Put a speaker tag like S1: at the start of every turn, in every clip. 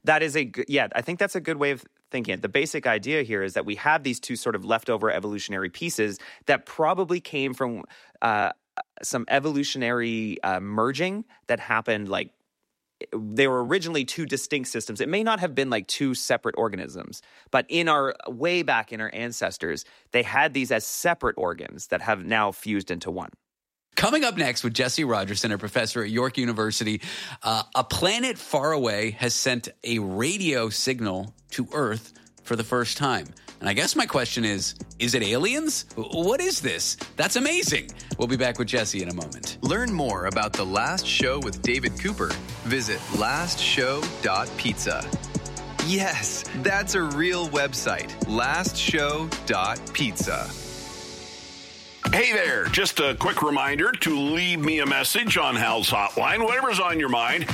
S1: That is I think that's a good way of thinking it. The basic idea here is that we have these two sort of leftover evolutionary pieces that probably came from some evolutionary merging that happened. Like, they were originally two distinct systems. It may not have been like two separate organisms, but way back in our ancestors, they had these as separate organs that have now fused into one.
S2: Coming up next with Jesse Rogerson, a professor at York University, a planet far away has sent a radio signal to Earth for the first time. And I guess my question is it aliens? What is this? That's amazing. We'll be back with Jesse in a moment.
S3: Learn more about The Last Show with David Cooper. Visit lastshow.pizza. Yes, that's a real website. lastshow.pizza.
S4: Hey there, just a quick reminder to leave me a message on Hal's Hotline, whatever's on your mind,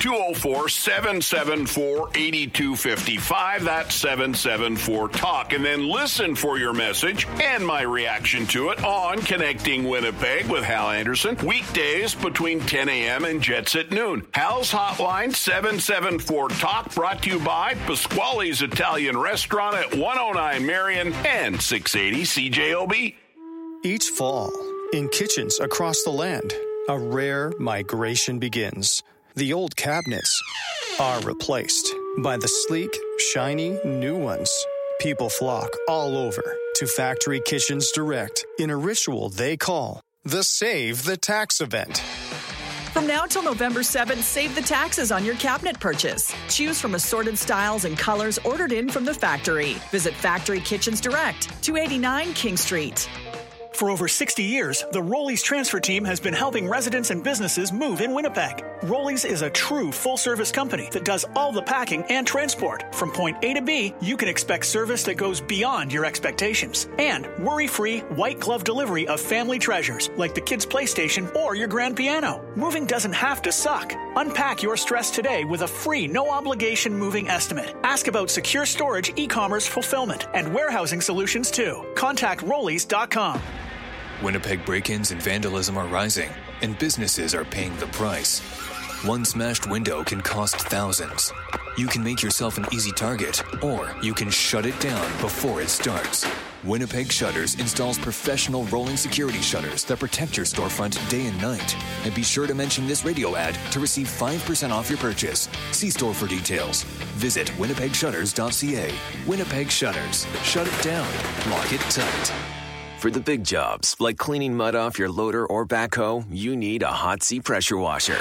S4: 204-774-8255, that's 774-TALK, and then listen for your message and my reaction to it on Connecting Winnipeg with Hal Anderson, weekdays between 10 a.m. and Jets at noon. Hal's Hotline, 774-TALK, brought to you by Pasquale's Italian Restaurant at 109 Marion and 680 CJOB.
S5: Each fall, in kitchens across the land, a rare migration begins. The old cabinets are replaced by the sleek, shiny new ones. People flock all over to Factory Kitchens Direct in a ritual they call the Save the Tax event.
S6: From now till November 7th, save the taxes on your cabinet purchase. Choose from assorted styles and colors ordered in from the factory. Visit Factory Kitchens Direct, 289 King Street.
S7: For over 60 years, the Rollies transfer team has been helping residents and businesses move in Winnipeg. Rollies is a true full-service company that does all the packing and transport. From point A to B, you can expect service that goes beyond your expectations. And worry-free, white-glove delivery of family treasures like the kids' PlayStation or your grand piano. Moving doesn't have to suck. Unpack your stress today with a free, no-obligation moving estimate. Ask about secure storage, e-commerce fulfillment, and warehousing solutions, too. Contact Rollies.com.
S8: Winnipeg break-ins and vandalism are rising, and businesses are paying the price. One smashed window can cost thousands. You can make yourself an easy target, or you can shut it down before it starts. Winnipeg Shutters installs professional rolling security shutters that protect your storefront day and night. And be sure to mention this radio ad to receive 5% off your purchase. See store for details. Visit winnipegshutters.ca. Winnipeg Shutters. Shut it down. Lock it tight.
S9: For the big jobs, like cleaning mud off your loader or backhoe, you need a Hot-C pressure washer.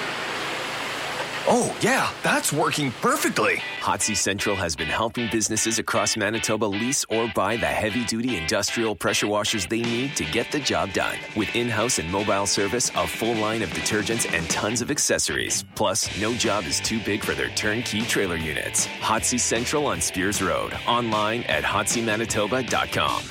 S10: Oh, yeah, that's working perfectly.
S9: Hot-C Central has been helping businesses across Manitoba lease or buy the heavy-duty industrial pressure washers they need to get the job done. With in-house and mobile service, a full line of detergents, and tons of accessories. Plus, no job is too big for their turnkey trailer units. Hot-C Central on Spears Road. Online at hotcmanitoba.com.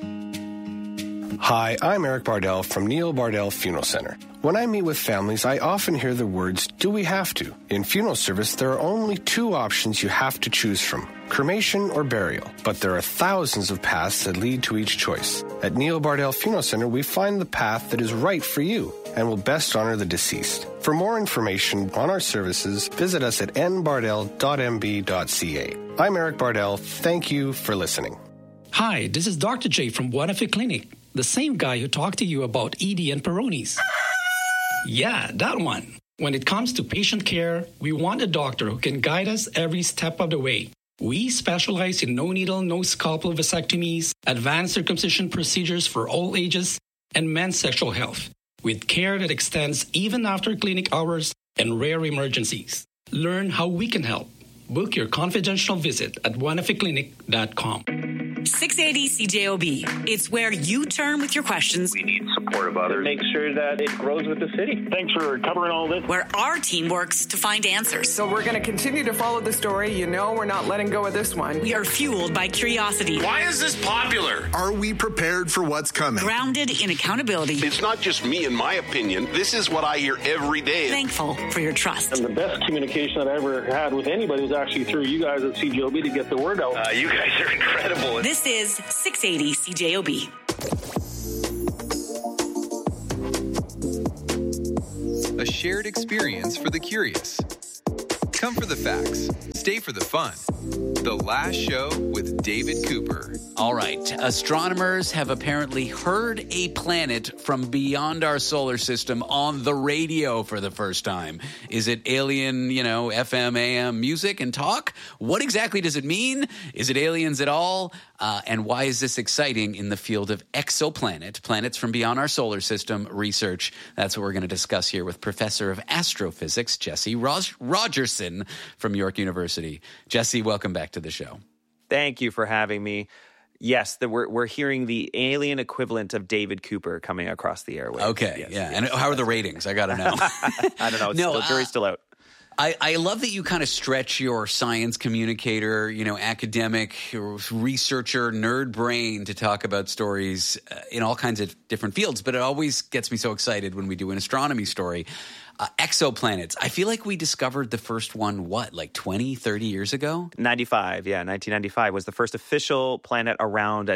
S11: Hi, I'm Eric Bardell from Neil Bardell Funeral Center. When I meet with families, I often hear the words, do we have to? In funeral service, there are only two options you have to choose from, cremation or burial. But there are thousands of paths that lead to each choice. At Neil Bardell Funeral Center, we find the path that is right for you and will best honor the deceased. For more information on our services, visit us at nbardell.mb.ca. I'm Eric Bardell. Thank you for listening.
S12: Hi, this is Dr. J from Buonafe Clinic, the same guy who talked to you about ED and Peyronie's. Yeah, that one. When it comes to patient care, we want a doctor who can guide us every step of the way. We specialize in no-needle, no-scalpel vasectomies, advanced circumcision procedures for all ages, and men's sexual health, with care that extends even after clinic hours and rare emergencies. Learn how we can help. Book your confidential visit at buonafeclinic.com.
S13: 680 CJOB. It's where you turn with your questions.
S14: We need support of others.
S15: Make sure that it grows with the city.
S14: Thanks for covering all this.
S13: Where our team works to find answers.
S16: So we're going to continue to follow the story. You know we're not letting go of this one.
S13: We are fueled by curiosity.
S4: Why is this popular?
S17: Are we prepared for what's coming?
S13: Grounded in accountability.
S4: It's not just me and my opinion. This is what I hear every day.
S13: Thankful for your trust.
S15: And the best communication that I ever had with anybody was actually through you guys at CJOB to get the word out.
S14: You guys are incredible.
S13: This is 680 CJOB.
S3: A shared experience for the curious. Come for the facts. Stay for the fun. The Last Show with David Cooper.
S2: All right. Astronomers have apparently heard a planet from beyond our solar system on the radio for the first time. Is it alien, FM, AM music and talk? What exactly does it mean? Is it aliens at all? And why is this exciting in the field of exoplanet, planets from beyond our solar system research? That's what we're going to discuss here with Professor of Astrophysics, Jesse Rogerson from York University. Jesse, welcome back to the show.
S1: Thank you for having me. Yes, we're hearing the alien equivalent of David Cooper coming across the airwaves.
S2: Okay,
S1: yes,
S2: yeah.
S1: Yes.
S2: And how are the ratings? I got to know.
S1: I don't know. Jury's still out.
S2: I love that you kind of stretch your science communicator, academic, researcher, nerd brain to talk about stories in all kinds of different fields. But it always gets me so excited when we do an astronomy story. Exoplanets. I feel like we discovered the first one, 20, 30 years ago?
S1: 1995 was the first official planet around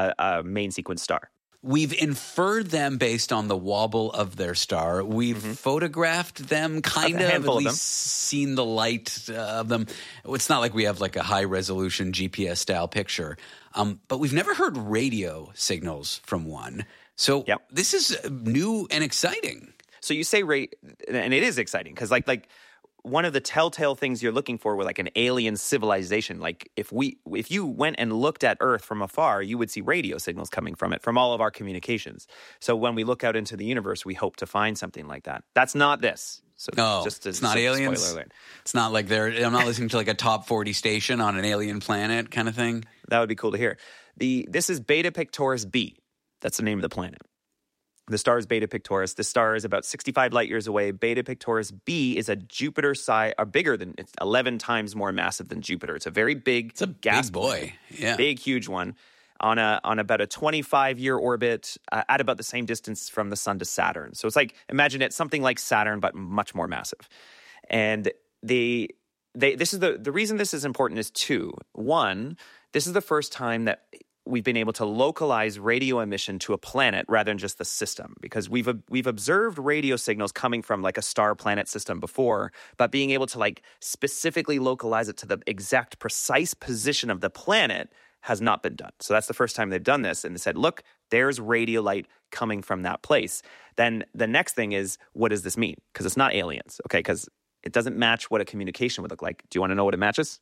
S1: a main sequence star.
S2: We've inferred them based on the wobble of their star. We've photographed them, kind of, at least seen the light of them. It's not like we have like a high-resolution GPS-style picture. But we've never heard radio signals from one. So this is new and exciting.
S1: So you say and it is exciting because like one of the telltale things you're looking for with like an alien civilization, like if you went and looked at Earth from afar, you would see radio signals coming from it, from all of our communications. So when we look out into the universe, we hope to find something like that. That's not this. So
S2: it's not aliens.
S1: Spoiler alert.
S2: It's not like I'm not listening to like a top 40 station on an alien planet kind of thing.
S1: That would be cool to hear. This is Beta Pictoris b. That's the name of the planet. The star is Beta Pictoris. The star is about 65 light years away. Beta Pictoris b is a Jupiter size, or bigger than, it's 11 times more massive than Jupiter. It's a very big gas
S2: big boy. Yeah.
S1: Big, huge one on about a 25-year orbit at about the same distance from the sun to Saturn. So it's like, imagine it something like Saturn, but much more massive. And this is the reason this is important is two. One, this is the first time that we've been able to localize radio emission to a planet rather than just the system, because we've observed radio signals coming from like a star planet system before, but being able to like specifically localize it to the exact precise position of the planet has not been done. So that's the first time they've done this, and they said, look, there's radio light coming from that place. Then the next thing is, what does this mean? Because it's not aliens, okay? Because it doesn't match what a communication would look like. Do you want to know what it matches?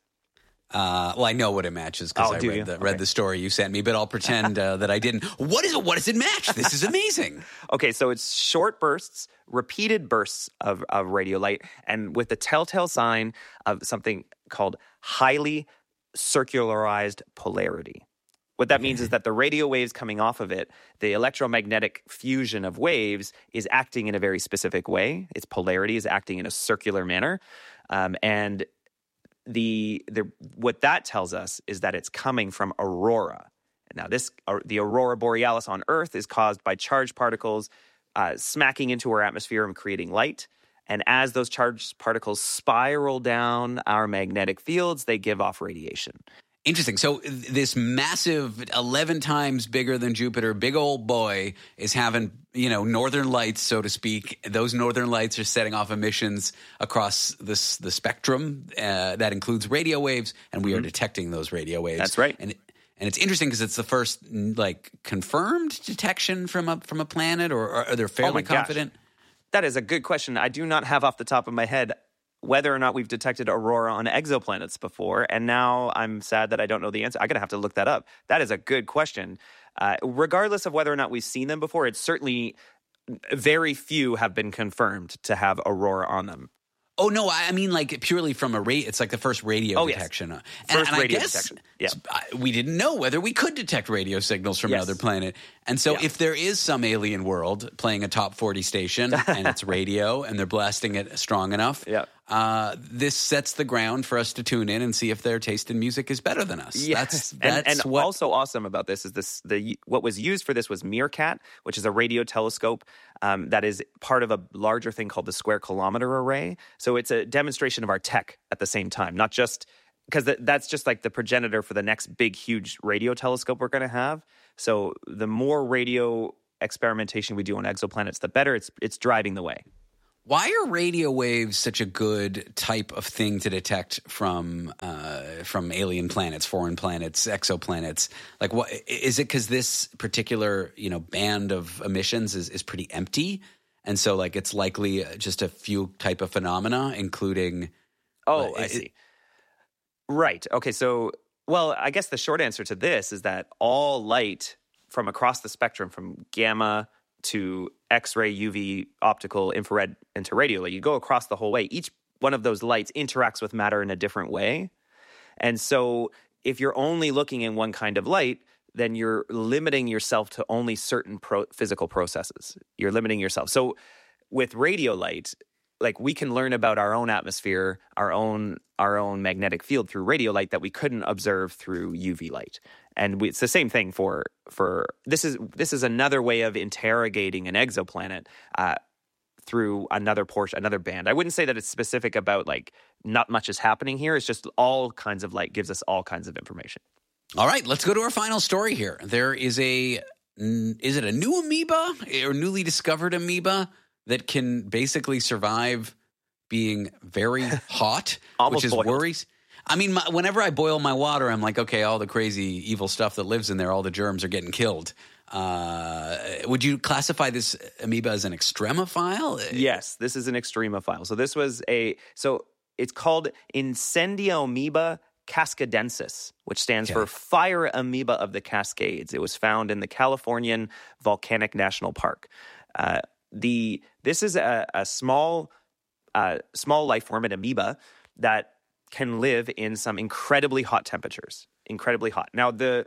S2: Well, I know what it matches because I read the story you sent me, but I'll pretend that I didn't. What is it? What does it match? This is amazing.
S1: Okay, so it's short bursts, repeated bursts of radio light, and with the telltale sign of something called highly circularized polarity. What that means is that the radio waves coming off of it, the electromagnetic fusion of waves is acting in a very specific way. Its polarity is acting in a circular manner, and what that tells us is that it's coming from aurora. Now, the aurora borealis on Earth is caused by charged particles smacking into our atmosphere and creating light. And as those charged particles spiral down our magnetic fields, they give off radiation.
S2: Interesting. So this massive 11 times bigger than Jupiter, big old boy is having, northern lights, so to speak. Those northern lights are setting off emissions across the spectrum. That includes radio waves, and we are detecting those radio waves.
S1: That's right.
S2: And it's interesting because it's the first confirmed detection from a planet, or are they fairly confident?
S1: Gosh. That is a good question. I do not have off the top of my head whether or not we've detected aurora on exoplanets before, and now I'm sad that I don't know the answer. I'm going to have to look that up. That is a good question. Regardless of whether or not we've seen them before, it's certainly very few have been confirmed to have aurora on them.
S2: Oh, no, I mean purely from it's like the first radio detection.
S1: First radio
S2: I guess
S1: detection, yeah.
S2: We didn't know whether we could detect radio signals from another planet. And so if there is some alien world playing a top 40 station and it's radio and they're blasting it strong enough, this sets the ground for us to tune in and see if their taste in music is better than us.
S1: Yes.
S2: That's
S1: what also awesome about this is what was used for this was MeerKAT, which is a radio telescope that is part of a larger thing called the Square Kilometer Array. So it's a demonstration of our tech at the same time, not just because that's just like the progenitor for the next big, huge radio telescope we're going to have. So the more radio experimentation we do on exoplanets, the better. It's driving the way.
S2: Why are radio waves such a good type of thing to detect from alien planets, foreign planets, exoplanets? Like, what is it? Because this particular band of emissions is pretty empty, and so like it's likely just a few type of phenomena, including.
S1: Oh, I see. Right. Okay. So, well, I guess the short answer to this is that all light from across the spectrum, from gamma to X-ray, UV, optical, infrared, and to radio, like you go across the whole way. Each one of those lights interacts with matter in a different way. And so if you're only looking in one kind of light, then you're limiting yourself to only certain physical processes. You're limiting yourself. So with radio light, like we can learn about our own atmosphere, our own magnetic field through radio light that we couldn't observe through UV light. And it's the same thing for this is another way of interrogating an exoplanet through another band. I wouldn't say that it's specific about like not much is happening here. It's just all kinds of light gives us all kinds of information.
S2: All right, let's go to our final story here. There is is it a new amoeba or newly discovered amoeba that can basically survive being very hot, which is worries. I mean, whenever I boil my water, I'm like, okay, all the crazy evil stuff that lives in there, all the germs are getting killed. Would you classify this amoeba as an extremophile?
S1: Yes, this is an extremophile. So it's called Incendiamoeba cascadensis, which stands for fire amoeba of the Cascades. It was found in the Californian Volcanic National Park. This is a small life form, an amoeba, that can live in some incredibly hot temperatures. Incredibly hot. Now, to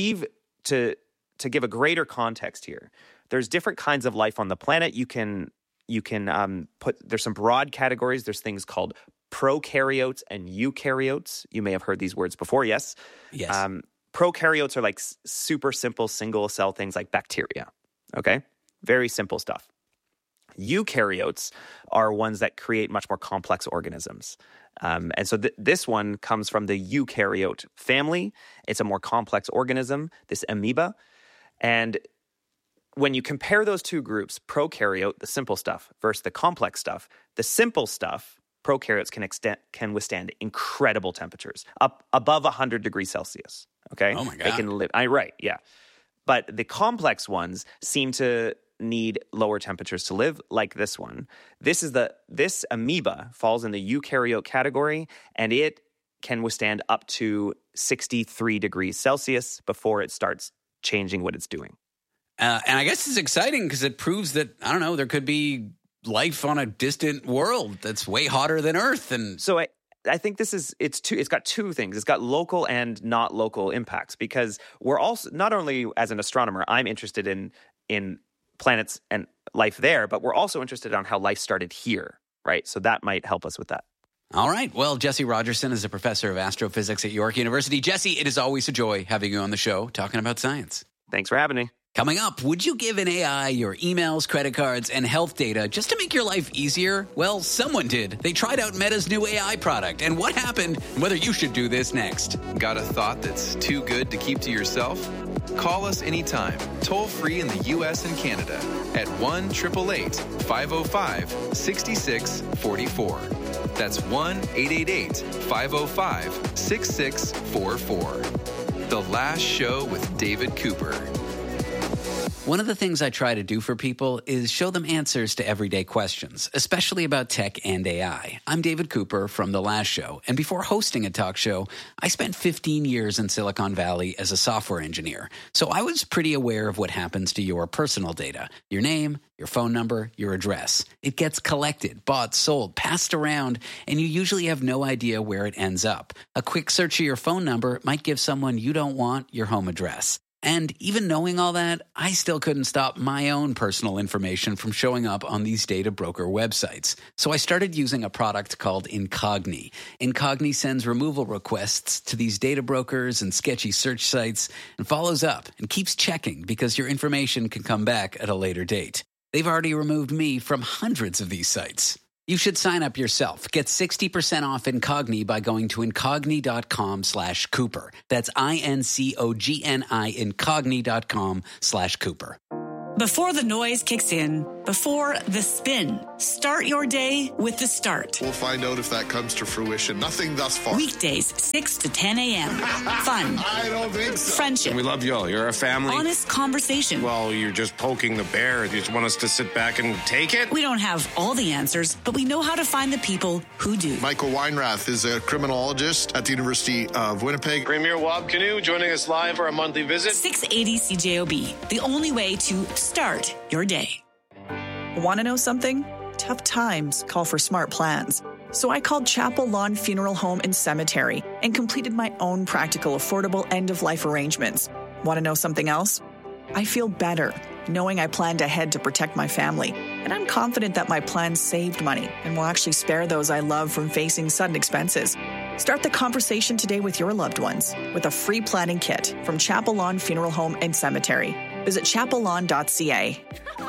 S1: give a greater context here, there's different kinds of life on the planet. You can there's some broad categories. There's things called prokaryotes and eukaryotes. You may have heard these words before. Yes.
S2: Yes.
S1: Prokaryotes are like super simple single cell things like bacteria. Okay. Very simple stuff. Eukaryotes are ones that create much more complex organisms. And so this one comes from the eukaryote family. It's a more complex organism, this amoeba. And when you compare those two groups, prokaryote, the simple stuff, versus the complex stuff, the simple stuff, prokaryotes can withstand incredible temperatures, up above 100 degrees Celsius. Okay?
S2: Oh, my God.
S1: They can live. Right, yeah. But the complex ones seem to need lower temperatures to live, like this one. This amoeba falls in the eukaryote category, and it can withstand up to 63 degrees Celsius before it starts changing what it's doing.
S2: And I guess it's exciting because it proves that, I don't know, there could be life on a distant world that's way hotter than Earth. And
S1: so I think it's got two things. It's got local and not local impacts, because we're also, not only as an astronomer, I'm interested in planets and life there, but we're also interested on how life started here, right? So that might help us with that.
S2: All right. Well, Jesse Rogerson is a professor of astrophysics at York University. Jesse, it is always a joy having you on the show talking about science.
S1: Thanks for having me.
S2: Coming up, would you give an AI your emails, credit cards, and health data just to make your life easier? Well, someone did. They tried out Meta's new AI product, and what happened, and whether you should do this next.
S3: Got a thought that's too good to keep to yourself? Call us anytime, toll free in the U.S. and Canada at 1-888-505-6644. That's 1-888-505-6644. The Last Show with David Cooper.
S2: One of the things I try to do for people is show them answers to everyday questions, especially about tech and AI. I'm David Cooper from The Last Show, and before hosting a talk show, I spent 15 years in Silicon Valley as a software engineer. So I was pretty aware of what happens to your personal data, your name, your phone number, your address. It gets collected, bought, sold, passed around, and you usually have no idea where it ends up. A quick search of your phone number might give someone you don't want your home address. And even knowing all that, I still couldn't stop my own personal information from showing up on these data broker websites. So I started using a product called Incogni. Incogni sends removal requests to these data brokers and sketchy search sites and follows up and keeps checking because your information can come back at a later date. They've already removed me from hundreds of these sites. You should sign up yourself. Get 60% off Incogni by going to Incogni.com/Cooper. That's INCOGNI, Incogni.com/Cooper.
S13: Before the noise kicks in, before the spin. Start your day with The Start.
S17: We'll find out if that comes to fruition. Nothing thus far.
S13: Weekdays, 6 to 10 a.m. Fun.
S17: I don't think so.
S13: Friendship.
S18: We love you all. You're our family.
S13: Honest conversation.
S18: Well, you're just poking the bear. You just want us to sit back and take it?
S13: We don't have all the answers, but we know how to find the people who do.
S17: Michael Weinrath is a criminologist at the University of Winnipeg.
S19: Premier Wab Canoe joining us live for a monthly visit.
S13: 680 CJOB, the only way to start your day.
S6: Want to know something? Tough times call for smart plans. So I called Chapel Lawn Funeral Home and Cemetery and completed my own practical, affordable end-of-life arrangements. Want to know something else? I feel better knowing I planned ahead to protect my family. And I'm confident that my plan saved money and will actually spare those I love from facing sudden expenses. Start the conversation today with your loved ones with a free planning kit from Chapel Lawn Funeral Home and Cemetery. Visit chapellawn.ca.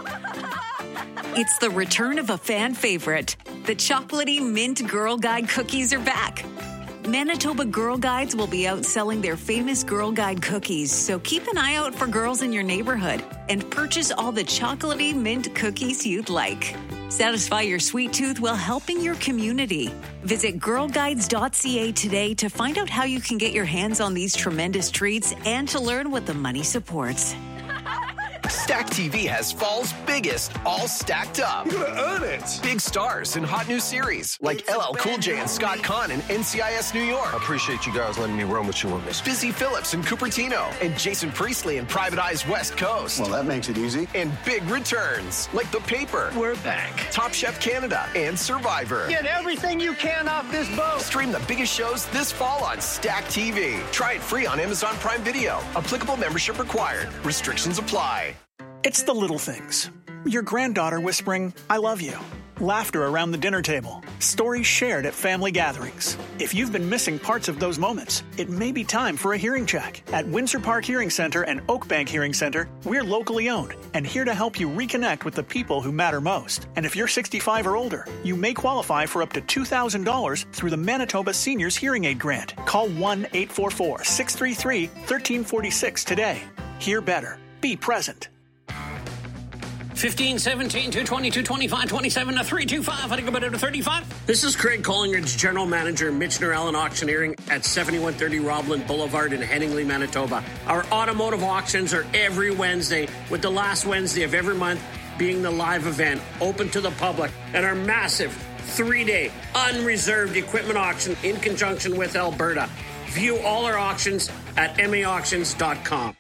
S20: It's the return of a fan favorite. The chocolatey mint Girl Guide cookies are back. Manitoba Girl Guides will be out selling their famous Girl Guide cookies, so keep an eye out for girls in your neighborhood and purchase all the chocolatey mint cookies you'd like. Satisfy your sweet tooth while helping your community. Visit girlguides.ca today to find out how you can get your hands on these tremendous treats and to learn what the money supports.
S21: Stack TV has fall's biggest, all stacked up.
S17: You're gonna earn it.
S21: Big stars in hot new series like LL Cool J and Scott Conn in NCIS New York.
S10: I appreciate you guys letting me run with you on this.
S21: Busy Phillips in Cupertino and Jason Priestley in Private Eye's West Coast.
S10: Well, that makes it easy.
S21: And big returns like The Paper.
S10: We're back.
S21: Top Chef Canada and Survivor.
S10: Get everything you can off this boat.
S21: Stream the biggest shows this fall on Stack TV. Try it free on Amazon Prime Video. Applicable membership required. Restrictions apply.
S7: It's the little things. Your granddaughter whispering, "I love you." Laughter around the dinner table. Stories shared at family gatherings. If you've been missing parts of those moments, it may be time for a hearing check. At Windsor Park Hearing Center and Oakbank Hearing Center, we're locally owned and here to help you reconnect with the people who matter most. And if you're 65 or older, you may qualify for up to $2,000 through the Manitoba Seniors Hearing Aid Grant. Call 1-844-633-1346 today. Hear better. Be present.
S22: 15, 17, 220, 225, 27, 325. I think about it to 35. This is Craig Collingridge, General Manager, Michener Allen Auctioneering at 7130 Robland Boulevard in Henningley, Manitoba. Our automotive auctions are every Wednesday, with the last Wednesday of every month being the live event, open to the public, and our massive 3-day unreserved equipment auction in conjunction with Alberta. View all our auctions at maauctions.com.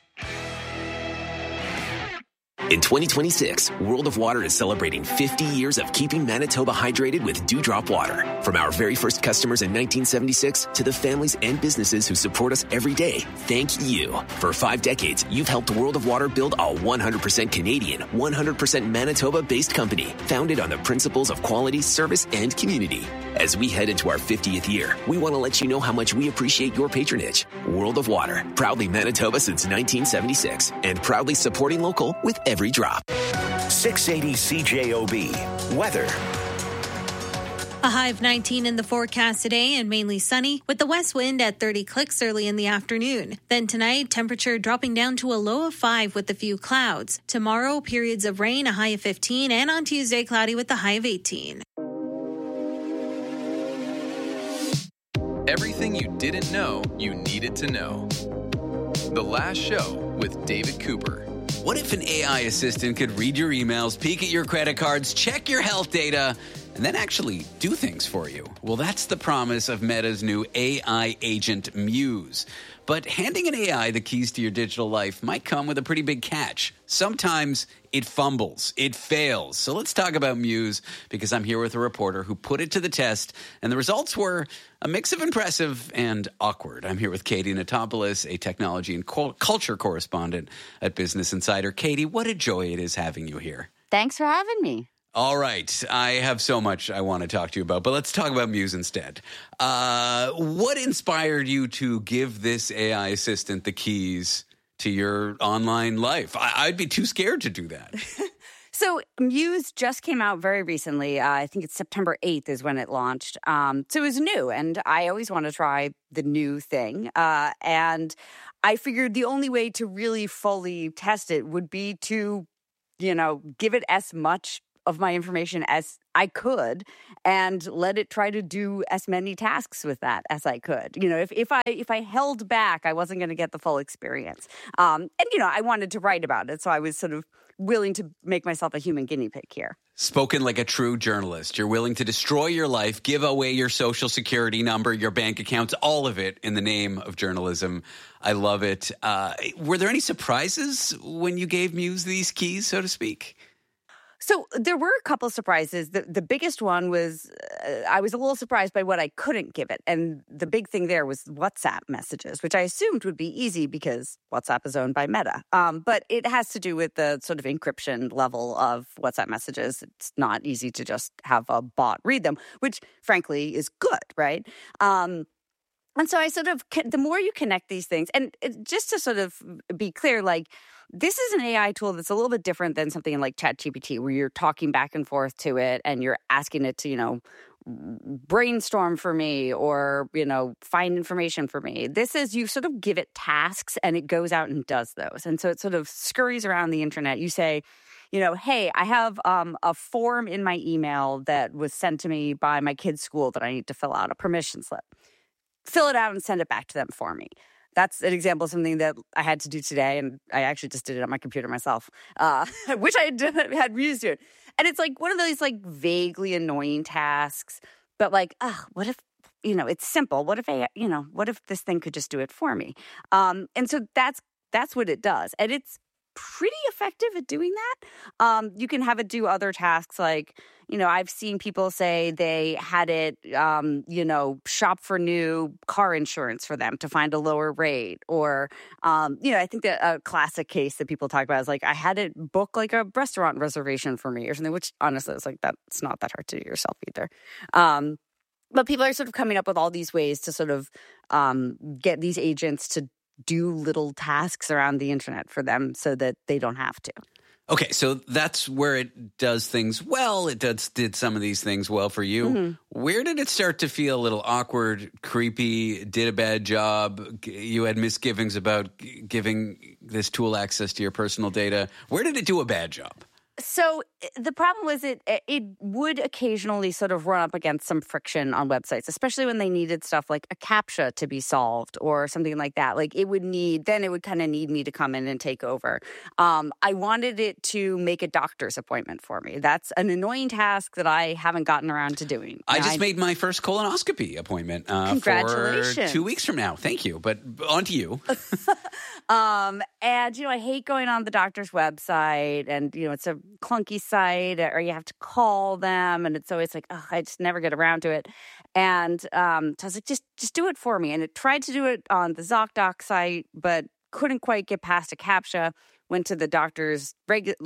S9: In 2026, World of Water is celebrating 50 years of keeping Manitoba hydrated with Dewdrop Water. From our very first customers in 1976 to the families and businesses who support us every day, thank you. For 5 decades, you've helped World of Water build a 100% Canadian, 100% Manitoba-based company, founded on the principles of quality, service, and community. As we head into our 50th year, we want to let you know how much we appreciate your patronage. World of Water, proudly Manitoba since 1976, and proudly supporting local with every drop.
S23: 680 CJOB. Weather.
S24: A high of 19 in the forecast today and mainly sunny with the west wind at 30 clicks early in the afternoon. Then tonight, temperature dropping down to a low of 5 with a few clouds. Tomorrow, periods of rain, a high of 15, and on Tuesday, cloudy with a high of 18.
S3: Everything you didn't know you needed to know. The Last Show with David Cooper.
S2: What if an AI assistant could read your emails, peek at your credit cards, check your health data, and then actually do things for you? Well, that's the promise of Meta's new AI agent, Muse. But handing an AI the keys to your digital life might come with a pretty big catch. Sometimes it fumbles, it fails. So let's talk about Muse, because I'm here with a reporter who put it to the test, and the results were a mix of impressive and awkward. I'm here with Katie Natopoulos, a technology and culture correspondent at Business Insider. Katie, what a joy it is having you here.
S25: Thanks for having me.
S2: All right. I have so much I want to talk to you about, but let's talk about Muse instead. What inspired you to give this AI assistant the keys to your online life? I'd be too scared to do that.
S25: So Muse just came out very recently. I think it's September 8th is when it launched. So it was new, and I always want to try the new thing. And I figured the only way to really fully test it would be to, give it as much of my information as I could and let it try to do as many tasks with that as I could. You know, if I held back, I wasn't going to get the full experience. And, you know, I wanted to write about it, so I was sort of willing to make myself a human guinea pig here.
S2: Spoken like a true journalist. You're willing to destroy your life, give away your social security number, your bank accounts, all of it in the name of journalism. I love it. Were there any surprises when you gave Muse these keys, so to speak?
S25: So there were a couple surprises. The biggest one was I was a little surprised by what I couldn't give it. And the big thing there was WhatsApp messages, which I assumed would be easy because WhatsApp is owned by Meta. But it has to do with the sort of encryption level of WhatsApp messages. It's not easy to just have a bot read them, which frankly is good, right? And so I sort of, the more you connect these things, and just to sort of be clear, like, this is an AI tool that's a little bit different than something like ChatGPT, where you're talking back and forth to it and you're asking it to, you know, brainstorm for me or, you know, find information for me. This is, you sort of give it tasks and it goes out and does those. And so it sort of scurries around the internet. You say, you know, hey, I have a form in my email that was sent to me by my kid's school that I need to fill out, a permission slip. Fill it out and send it back to them for me. That's an example of something that I had to do today, and I actually just did it on my computer myself. Wish I had used to it. And it's like one of those like vaguely annoying tasks, but like, what if, you know, it's simple. What if what if this thing could just do it for me? And so that's what it does. And it's pretty effective at doing that. You can have it do other tasks like, you know, I've seen people say they had it, shop for new car insurance for them to find a lower rate. Or, I think that a classic case that people talk about is like, I had it book like a restaurant reservation for me or something, which honestly is like, that's not that hard to do yourself either. But people are sort of coming up with all these ways to sort of get these agents to do little tasks around the internet for them so that they don't have to.
S2: Okay, so that's where it does things well. It did some of these things well for you. Mm-hmm. Where did it start to feel a little awkward, creepy, did a bad job? You had misgivings about giving this tool access to your personal data. Where did it do a bad job?
S25: So the problem was it would occasionally sort of run up against some friction on websites, especially when they needed stuff like a CAPTCHA to be solved or something like that. Like it would kind of need me to come in and take over. I wanted it to make a doctor's appointment for me. That's an annoying task that I haven't gotten around to doing.
S2: I just made my first colonoscopy appointment
S25: congratulations.
S2: For 2 weeks from now. Thank you. But on to you.
S25: And, I hate going on the doctor's website and, it's a clunky site or you have to call them and it's always like, I just never get around to it. And so I was like, just do it for me. And it tried to do it on the ZocDoc site, but couldn't quite get past a CAPTCHA, went to the doctor's the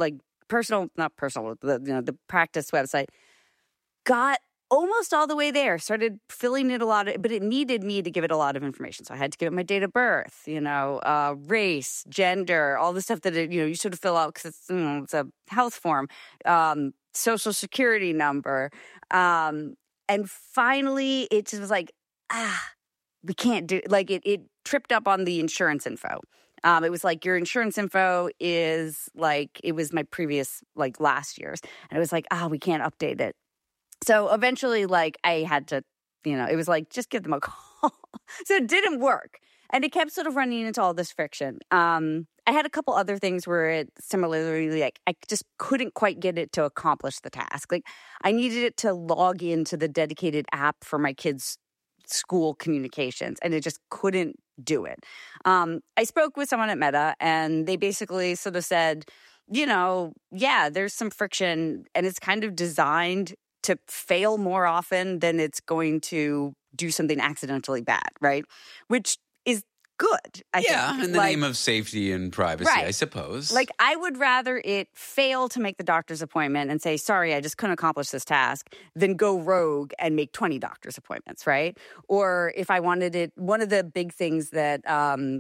S25: practice website, got almost all the way there, started filling it but it needed me to give it a lot of information. So I had to give it my date of birth, race, gender, all the stuff that, you sort of fill out because it's a health form, social security number. And finally it just was like, we can't do like it tripped up on the insurance info. It was like, your insurance info is like, it was my previous, like last year's. And it was like, we can't update it. So eventually, like, I had to, it was like, just give them a call. So it didn't work. And it kept sort of running into all this friction. I had a couple other things where it similarly, like, I just couldn't quite get it to accomplish the task. Like, I needed it to log into the dedicated app for my kids' school communications, and it just couldn't do it. I spoke with someone at Meta, and they basically sort of said, there's some friction, and it's kind of designed to fail more often than it's going to do something accidentally bad, right? Which is good, I think.
S2: In the name of safety and privacy, right. I suppose.
S25: Like, I would rather it fail to make the doctor's appointment and say, sorry, I just couldn't accomplish this task, than go rogue and make 20 doctor's appointments, right? Or if I wanted it, one of the big things that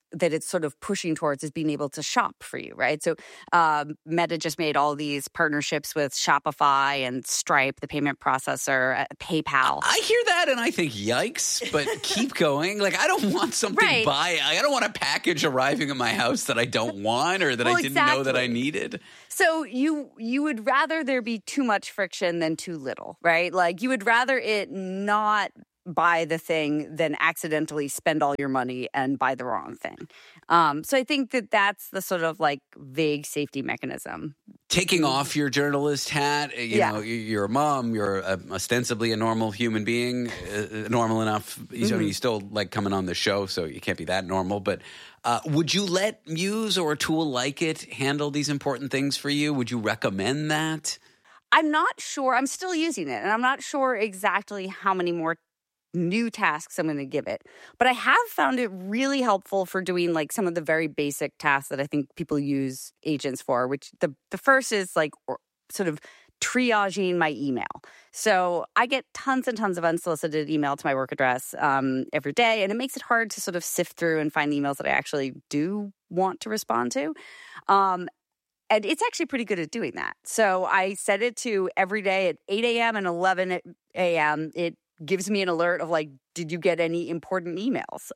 S25: that it's sort of pushing towards is being able to shop for you, right? So Meta just made all these partnerships with Shopify and Stripe, the payment processor, PayPal.
S2: I hear that and I think, yikes, but keep going. Like, I don't want something I don't want a package arriving at my house that I don't want or that I didn't know that I needed.
S25: So you would rather there be too much friction than too little, right? Like, you would rather it not buy the thing than accidentally spend all your money and buy the wrong thing. So I think that that's the sort of like vague safety mechanism.
S2: Taking off your journalist hat, you know, you're a mom, you're ostensibly a normal human being, normal enough. You still like coming on the show, so you can't be that normal. But would you let Muse or a tool like it handle these important things for you? Would you recommend that?
S25: I'm not sure. I'm still using it, and I'm not sure exactly how many more new tasks I'm going to give it. But I have found it really helpful for doing like some of the very basic tasks that I think people use agents for, which the first is like sort of triaging my email. So I get tons and tons of unsolicited email to my work address every day, and it makes it hard to sort of sift through and find emails that I actually do want to respond to. And it's actually pretty good at doing that. So I set it to every day at 8 a.m. and 11 a.m. It gives me an alert of like, did you get any important emails?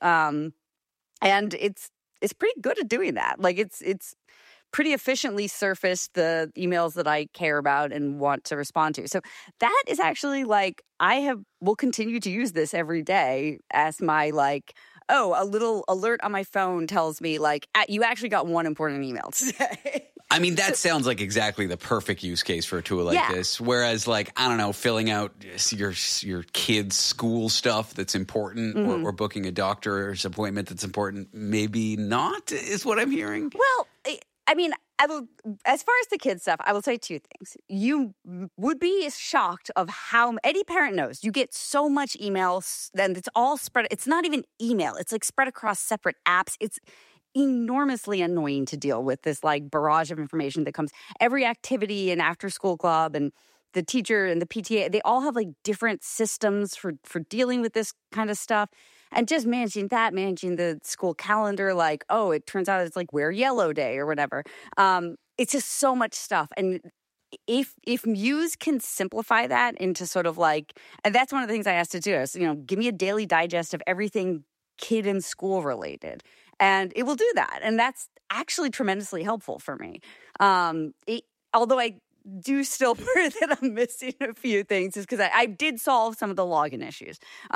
S25: And it's pretty good at doing that. Like it's pretty efficiently surfaced the emails that I care about and want to respond to. So that is actually like, will continue to use this every day as my like, a little alert on my phone tells me like, you actually got one important email today.
S2: I mean, that sounds like exactly the perfect use case for a tool like this. Whereas, like, I don't know, filling out your kid's school stuff that's important or booking a doctor's appointment that's important, maybe not, is what I'm hearing.
S25: Well, I mean, as far as the kids stuff, I will say two things. You would be shocked of how any parent knows. You get so much emails, and it's all spread. It's not even email. It's like spread across separate apps. It's enormously annoying to deal with, this like barrage of information that comes. Every activity and after school club and the teacher and the PTA, they all have like different systems for dealing with this kind of stuff. And just managing the school calendar, like, it turns out it's like Wear Yellow Day or whatever. It's just so much stuff. And if Muse can simplify that into sort of like, and that's one of the things I asked to do is, give me a daily digest of everything kid and school related. And it will do that. And that's actually tremendously helpful for me. Although I do still worry that I'm missing a few things, is because I did solve some of the login issues.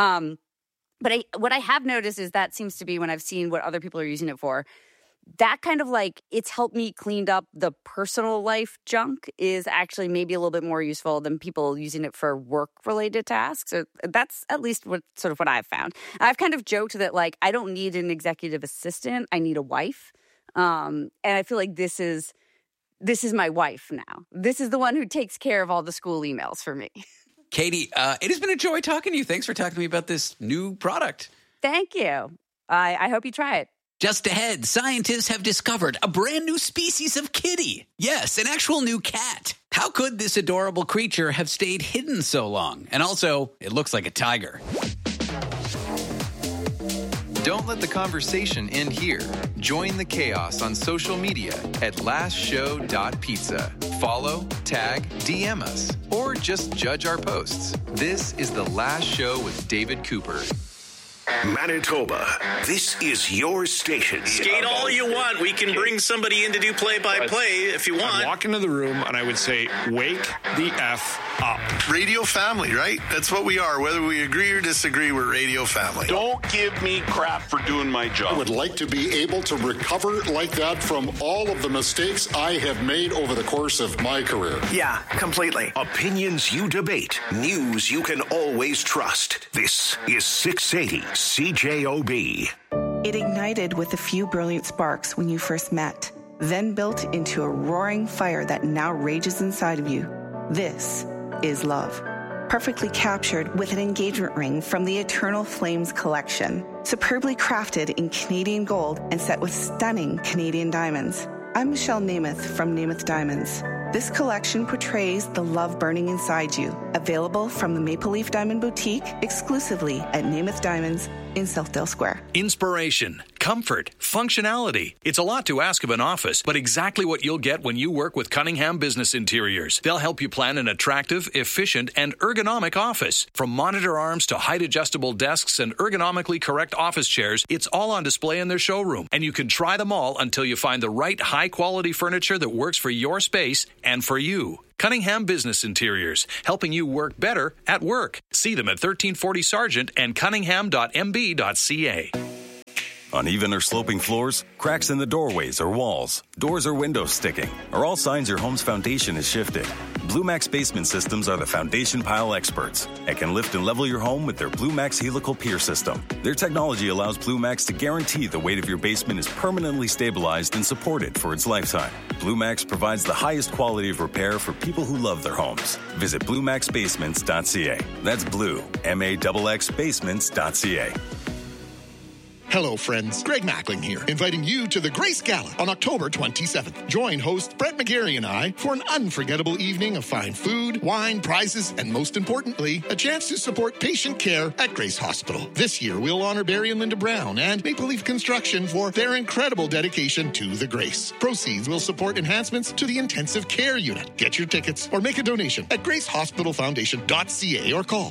S25: But what I have noticed is that seems to be, when I've seen what other people are using it for, that kind of like, it's helped me cleaned up the personal life junk is actually maybe a little bit more useful than people using it for work-related tasks. So that's at least what I've found. I've kind of joked that like, I don't need an executive assistant. I need a wife. And I feel like this is my wife now. This is the one who takes care of all the school emails for me.
S2: Katie, it has been a joy talking to you. Thanks for talking to me about this new product.
S25: Thank you. I hope you try it.
S2: Just ahead, scientists have discovered a brand new species of kitty. Yes, an actual new cat. How could this adorable creature have stayed hidden so long? And also, it looks like a tiger.
S3: Don't let the conversation end here. Join the chaos on social media at lastshow.pizza. Follow, tag, DM us, or just judge our posts. This is The Last Show with David Cooper.
S23: Manitoba, this is your station.
S5: Skate all you want. We can bring somebody in to do play-by-play if you want.
S18: I'd walk into the room and I would say, wake the F up.
S17: Radio family, right? That's what we are. Whether we agree or disagree, we're radio family.
S4: Don't give me crap for doing my job.
S8: I would like to be able to recover like that from all of the mistakes I have made over the course of my career.
S21: Yeah, completely.
S23: Opinions you debate. News you can always trust. This is 680 CJOB.
S11: It ignited with a few brilliant sparks when you first met, then built into a roaring fire that now rages inside of you. This is love. Perfectly captured with an engagement ring from the Eternal Flames collection. Superbly crafted in Canadian gold and set with stunning Canadian diamonds. I'm Michelle Namath from Namath Diamonds. This collection portrays the love burning inside you. Available from the Maple Leaf Diamond Boutique exclusively at Namath Diamonds in Southdale Square.
S1: Inspiration, comfort, functionality. It's a lot to ask of an office, but exactly what you'll get when you work with Cunningham Business Interiors. They'll help you plan an attractive, efficient, and ergonomic office. From monitor arms to height-adjustable desks and ergonomically correct office chairs, it's all on display in their showroom. And you can try them all until you find the right high-quality furniture that works for your space and for you. Cunningham Business Interiors, helping you work better at work. See them at 1340 Sargent and cunningham.mb.ca.
S12: Uneven or sloping floors, cracks in the doorways or walls, doors or windows sticking are all signs your home's foundation is shifted. BlueMax Basement Systems are the foundation pile experts and can lift and level your home with their BlueMax Helical Pier System. Their technology allows BlueMax to guarantee the weight of your basement is permanently stabilized and supported for its lifetime. BlueMax provides the highest quality of repair for people who love their homes. Visit BlueMaxBasements.ca. That's Blue, M-A-X-X Basements.ca.
S14: Hello, friends. Greg Mackling here, inviting you to the Grace Gala on October 27th. Join host Brett McGarry and I for an unforgettable evening of fine food, wine, prizes, and most importantly, a chance to support patient care at Grace Hospital. This year, we'll honor Barry and Linda Brown and Maple Leaf Construction for their incredible dedication to the Grace. Proceeds will support enhancements to the intensive care unit. Get your tickets or make a donation at gracehospitalfoundation.ca or call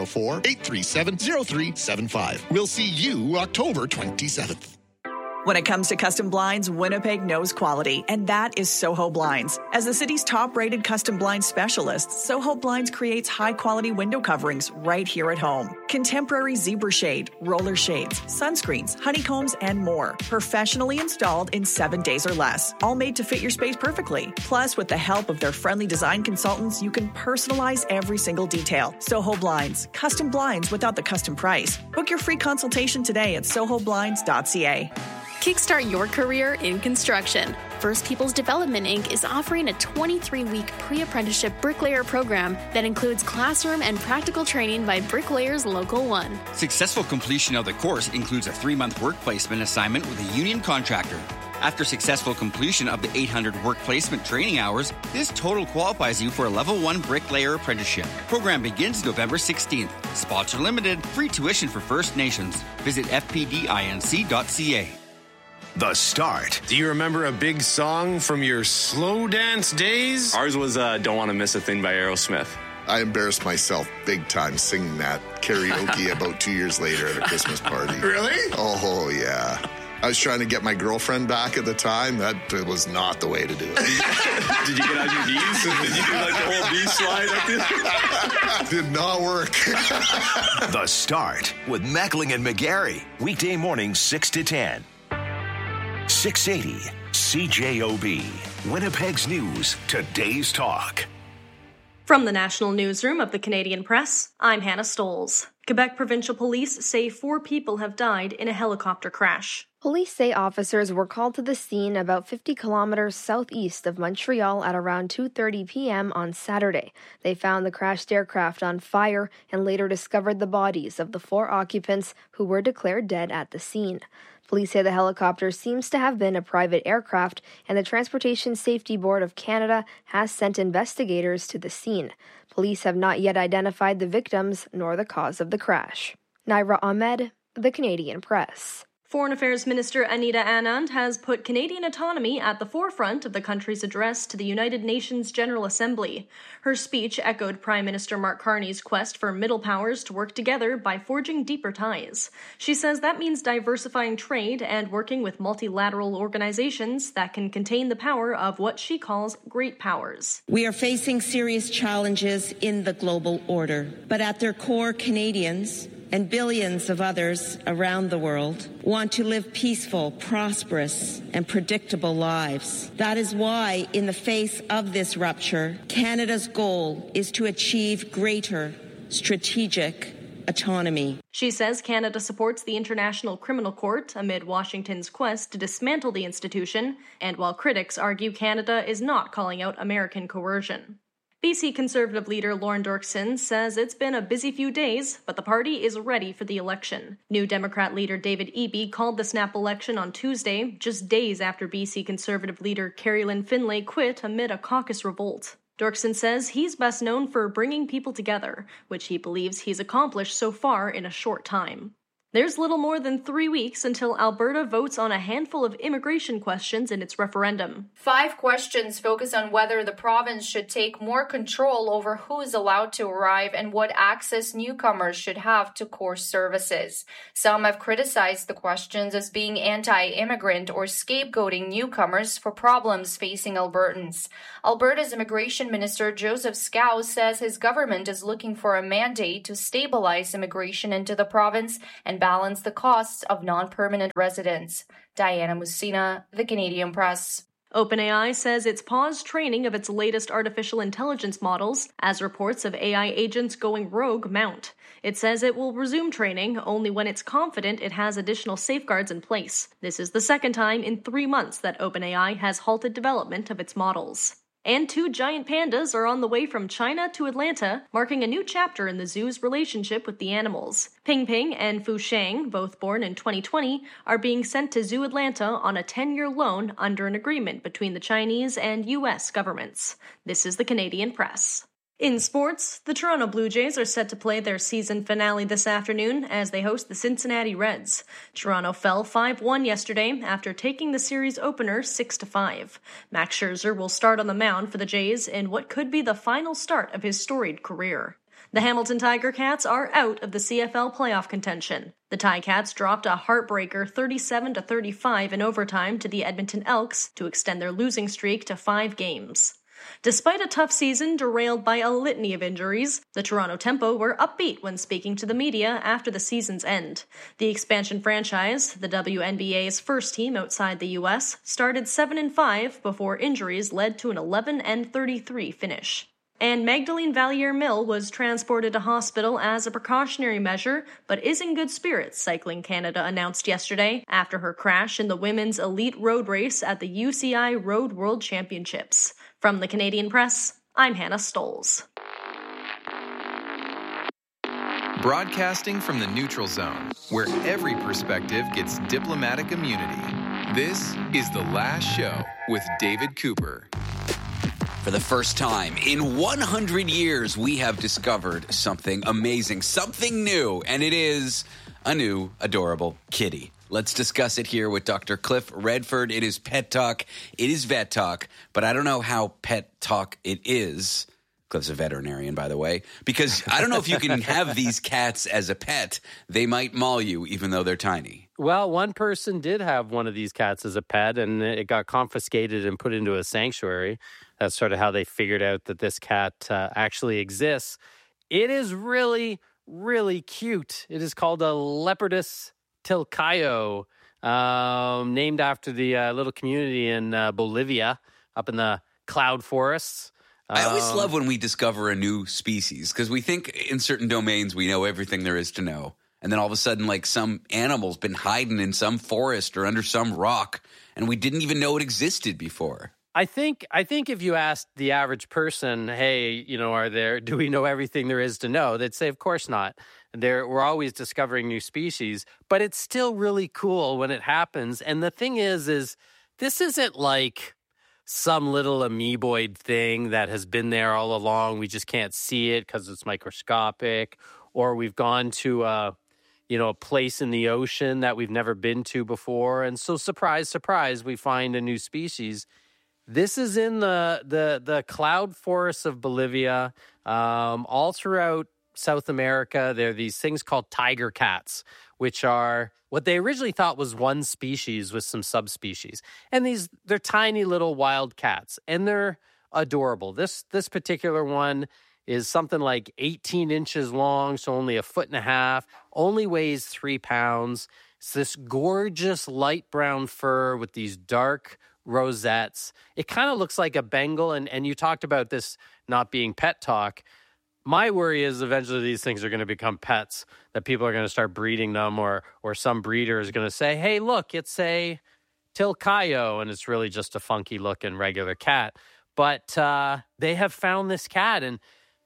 S14: 204-837-0375. We'll see you October 27th.
S6: When it comes to custom blinds, Winnipeg knows quality, and that is Soho Blinds. As the city's top-rated custom blind specialist, Soho Blinds creates high-quality window coverings right here at home. Contemporary zebra shade, roller shades, sunscreens, honeycombs, and more. Professionally installed in 7 days or less. All made to fit your space perfectly. Plus, with the help of their friendly design consultants, you can personalize every single detail. Soho Blinds. Custom blinds without the custom price. Book your free consultation today at sohoblinds.ca.
S15: Kickstart your career in construction. First Peoples Development, Inc. is offering a 23-week pre-apprenticeship bricklayer program that includes classroom and practical training by Bricklayers Local 1.
S16: Successful completion of the course includes a 3-month work placement assignment with a union contractor. After successful completion of the 800 work placement training hours, this total qualifies you for a Level 1 bricklayer apprenticeship. Program begins November 16th. Spots are limited. Free tuition for First Nations. Visit fpdinc.ca.
S23: The Start.
S19: Do you remember a big song from your slow dance days?
S26: Ours was Don't Want to Miss a Thing by Aerosmith.
S27: I embarrassed myself big time singing that karaoke about 2 years later at a Christmas party.
S19: Really?
S27: Oh, yeah. I was trying to get my girlfriend back at the time. That was not the way to do it.
S26: Did you get on your knees? Did you do like the whole knee slide up there?
S27: Did not work.
S23: The Start with Mackling and McGarry. Weekday mornings 6 to 10. 680 CJOB. Winnipeg's News. Today's Talk.
S28: From the National Newsroom of the Canadian Press, I'm Hannah Stoles. Quebec Provincial Police say 4 people have died in a helicopter crash.
S29: Police say officers were called to the scene about 50 kilometers southeast of Montreal at around 2:30 p.m. on Saturday. They found the crashed aircraft on fire and later discovered the bodies of the 4 occupants who were declared dead at the scene. Police say the helicopter seems to have been a private aircraft, and the Transportation Safety Board of Canada has sent investigators to the scene. Police have not yet identified the victims nor the cause of the crash. Naira Ahmed, The Canadian Press.
S28: Foreign Affairs Minister Anita Anand has put Canadian autonomy at the forefront of the country's address to the United Nations General Assembly. Her speech echoed Prime Minister Mark Carney's quest for middle powers to work together by forging deeper ties. She says that means diversifying trade and working with multilateral organizations that can contain the power of what she calls great powers.
S30: We are facing serious challenges in the global order, but at their core, Canadians and billions of others around the world want to live peaceful, prosperous, and predictable lives. That is why, in the face of this rupture, Canada's goal is to achieve greater strategic autonomy.
S28: She says Canada supports the International Criminal Court amid Washington's quest to dismantle the institution, and while critics argue Canada is not calling out American coercion. BC Conservative leader Lorne Dorkson says it's been a busy few days, but the party is ready for the election. New Democrat leader David Eby called the snap election on Tuesday, just days after BC Conservative leader Carrie Lynn Finlay quit amid a caucus revolt. Dorkson says he's best known for bringing people together, which he believes he's accomplished so far in a short time. There's little more than 3 weeks until Alberta votes on a handful of immigration questions in its referendum.
S2: 5 questions focus on whether the province should take more control over who is allowed to arrive and what access newcomers should have to core services. Some have criticized the questions as being anti-immigrant or scapegoating newcomers for problems facing Albertans. Alberta's Immigration Minister Joseph Scow says his government is looking for a mandate to stabilize immigration into the province and balance the costs of non-permanent residents. Diana Musina, The Canadian Press.
S28: OpenAI says it's paused training of its latest artificial intelligence models as reports of AI agents going rogue mount. It says it will resume training only when it's confident it has additional safeguards in place. This is the second time in 3 months that OpenAI has halted development of its models. And 2 giant pandas are on the way from China to Atlanta, marking a new chapter in the zoo's relationship with the animals. Ping Ping and Fu Shang, both born in 2020, are being sent to Zoo Atlanta on a 10-year loan under an agreement between the Chinese and U.S. governments. This is the Canadian Press. In sports, the Toronto Blue Jays are set to play their season finale this afternoon as they host the Cincinnati Reds. Toronto fell 5-1 yesterday after taking the series opener 6-5. Max Scherzer will start on the mound for the Jays in what could be the final start of his storied career. The Hamilton Tiger Cats are out of the CFL playoff contention. The Ticats dropped a heartbreaker 37-35 in overtime to the Edmonton Elks to extend their losing streak to 5 games. Despite a tough season derailed by a litany of injuries, the Toronto Tempo were upbeat when speaking to the media after the season's end. The expansion franchise, the WNBA's first team outside the U.S., started 7-5 before injuries led to an 11-33 finish. And Magdalene Valliere-Mill was transported to hospital as a precautionary measure, but is in good spirits, Cycling Canada announced yesterday after her crash in the women's elite road race at the UCI Road World Championships. From the Canadian Press, I'm Hannah Stolz.
S3: Broadcasting from the neutral zone, where every perspective gets diplomatic immunity. This is The Last Show with David Cooper.
S7: For the first time in 100 years, we have discovered something amazing, something new, and it is a new, adorable kitty. Let's discuss it here with Dr. Cliff Redford. It is Pet Talk. It is Vet Talk, but I don't know how Pet Talk it is. Cliff's a veterinarian, by the way, because I don't know if you can have these cats as a pet. They might maul you, even though they're tiny.
S9: Well, one person did have one of these cats as a pet, and it got confiscated and put into a sanctuary. That's sort of how they figured out that this cat actually exists. It is really, really cute. It is called a Leopardus tilcaio, named after the little community in Bolivia, up in the cloud forests.
S7: I always love when we discover a new species, because we think in certain domains we know everything there is to know. And then all of a sudden, like, some animal's been hiding in some forest or under some rock, and we didn't even know it existed before.
S9: I think if you asked the average person, hey, you know, do we know everything there is to know? They'd say, of course not. We're always discovering new species, but it's still really cool when it happens. And the thing is this isn't like some little amoeboid thing that has been there all along. We just can't see it because it's microscopic, or we've gone to a place in the ocean that we've never been to before. And so surprise, surprise, we find a new species. This is in the cloud forests of Bolivia, all throughout South America. There are these things called tiger cats, which are what they originally thought was one species with some subspecies. And they're tiny little wild cats, and they're adorable. This particular one is something like 18 inches long, so only 1.5 feet, only weighs 3 pounds. It's this gorgeous light brown fur with these dark rosettes. It kind of looks like a Bengal, and you talked about this not being pet talk. My worry is eventually these things are going to become pets, that people are going to start breeding them, or some breeder is going to say, hey, look, it's a tilcaio, and it's really just a funky-looking regular cat. But they have found this cat, and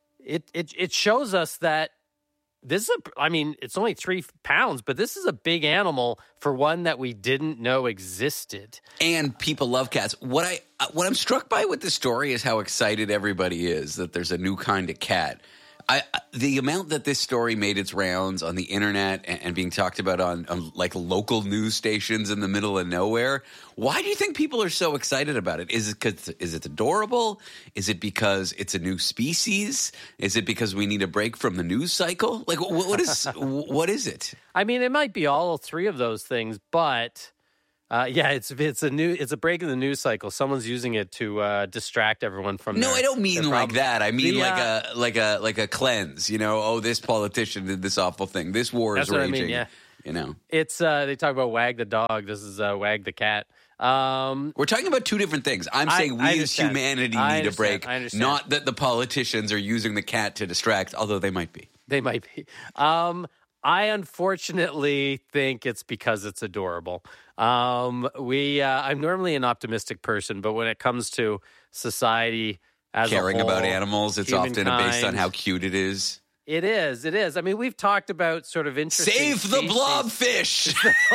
S9: it shows us that this is it's only 3 pounds, but this is a big animal for one that we didn't know existed.
S7: And people love cats. What I'm struck by with this story is how excited everybody is that there's a new kind of cat. The amount that this story made its rounds on the internet and being talked about on like local news stations in the middle of nowhere, why do you think people are so excited about it? Is it adorable? Is it because it's a new species? Is it because we need a break from the news cycle? Like, what is it?
S9: I mean, it might be all three of those things, but it's a break in the news cycle. Someone's using it to distract everyone from.
S7: No, I don't mean like that. I mean like a cleanse. This politician did this awful thing. This war is raging. I mean, yeah.
S9: It's they talk about wag the dog. This is wag the cat.
S7: We're talking about two different things. I'm saying we as humanity need a break, not that the politicians are using the cat to distract, although they might be.
S9: They might be. I unfortunately think it's because it's adorable. I'm normally an optimistic person, but when it comes to society as
S7: caring
S9: a whole,
S7: about animals, it's often based on how cute it is.
S9: It is. I mean, we've talked about sort of interesting
S7: Save the
S9: species.
S7: blobfish!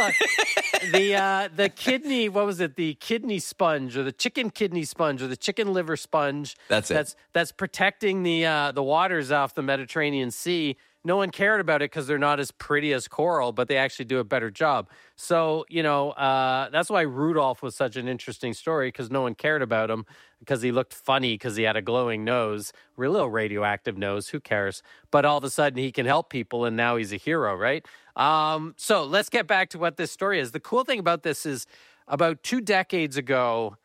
S9: The kidney, what was it? The kidney sponge or the chicken kidney sponge or the chicken liver sponge.
S7: That's
S9: protecting the waters off the Mediterranean Sea. No one cared about it because they're not as pretty as coral, but they actually do a better job. So, that's why Rudolph was such an interesting story, because no one cared about him because he looked funny because he had a glowing nose, a little radioactive nose. Who cares? But all of a sudden he can help people, and now he's a hero, right? So let's get back to what this story is. The cool thing about this is about 2 decades ago,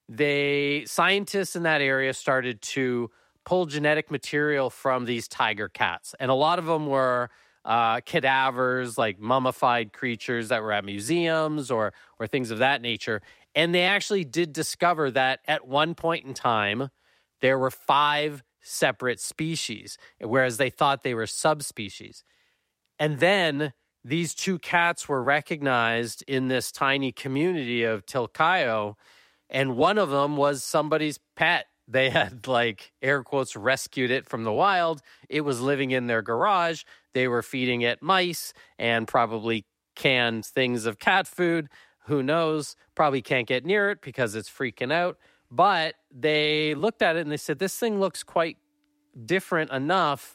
S9: scientists in that area started to pull genetic material from these tiger cats. And a lot of them were cadavers, like mummified creatures that were at museums or things of that nature. And they actually did discover that at one point in time, there were 5 separate species, whereas they thought they were subspecies. And then these 2 cats were recognized in this tiny community of Tilcayo, and one of them was somebody's pet. They had, like, air quotes, rescued it from the wild. It was living in their garage. They were feeding it mice and probably canned things of cat food. Who knows? Probably can't get near it because it's freaking out. But they looked at it and they said, this thing looks quite different enough.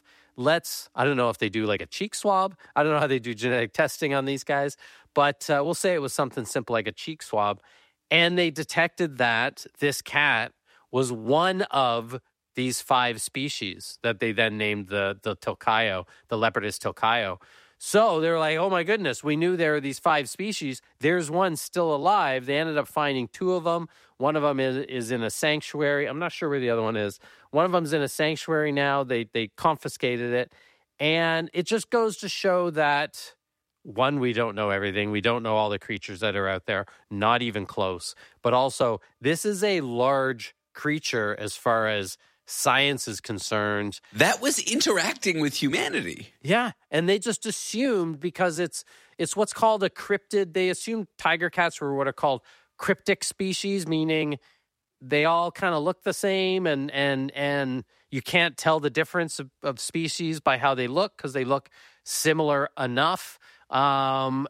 S9: I don't know if they do like a cheek swab. I don't know how they do genetic testing on these guys. But we'll say it was something simple like a cheek swab. And they detected that this cat was one of these 5 species that they then named the Tilcayo, the Leopardus tilcayo. So they were like, oh my goodness, we knew there were these 5 species. There's one still alive. They ended up finding 2 of them. One of them is in a sanctuary. I'm not sure where the other one is. One of them's in a sanctuary now. They confiscated it. And it just goes to show that, one, we don't know everything. We don't know all the creatures that are out there, not even close. But also, this is a large creature as far as science is concerned.
S7: That was interacting with humanity.
S9: Yeah, and they just assumed because it's what's called a cryptid. They assumed tiger cats were what are called cryptic species, meaning they all kind of look the same, and you can't tell the difference of species by how they look because they look similar enough. So